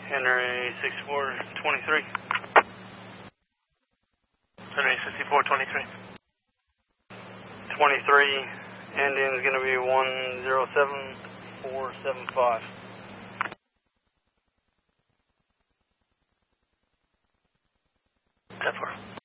Henry 6423. Henry 6423. 23, ending is going to be 107475. That far.